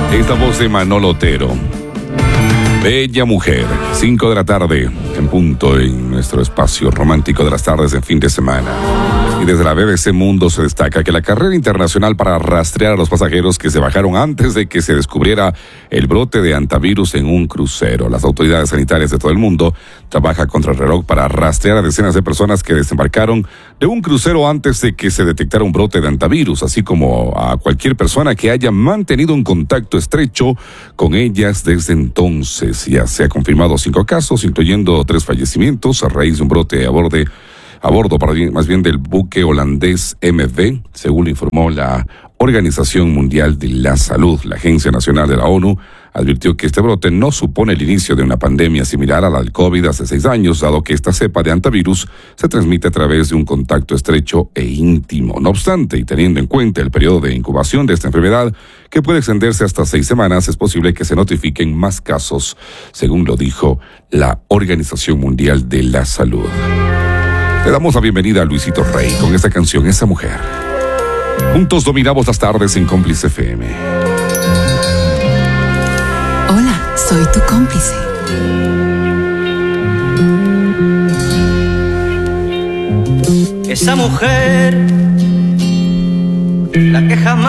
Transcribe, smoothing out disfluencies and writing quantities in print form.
Esta voz de Manolo Otero. Bella mujer, 5 de la tarde, en punto en nuestro espacio romántico de las tardes de fin de semana. Y desde la BBC Mundo se destaca que la carrera internacional para rastrear a los pasajeros que se bajaron antes de que se descubriera el brote de hantavirus en un crucero. Las autoridades sanitarias de todo el mundo trabajan contra el reloj para rastrear a decenas de personas que desembarcaron de un crucero antes de que se detectara un brote de hantavirus, así como a cualquier persona que haya mantenido un contacto estrecho con ellas desde entonces. Ya se ha confirmado 5 casos, incluyendo 3 fallecimientos a raíz de un brote a bordo del buque holandés MV, según lo informó la Organización Mundial de la Salud. La Agencia Nacional de la ONU advirtió que este brote no supone el inicio de una pandemia similar a la del COVID hace 6 años, dado que esta cepa de hantavirus se transmite a través de un contacto estrecho e íntimo. No obstante, y teniendo en cuenta el periodo de incubación de esta enfermedad, que puede extenderse hasta 6 semanas, es posible que se notifiquen más casos, según lo dijo la Organización Mundial de la Salud. Le damos la bienvenida a Luisito Rey con esta canción, Esa Mujer. Juntos dominamos las tardes en Cómplice FM. Hola, soy tu cómplice. Esa mujer, la que jamás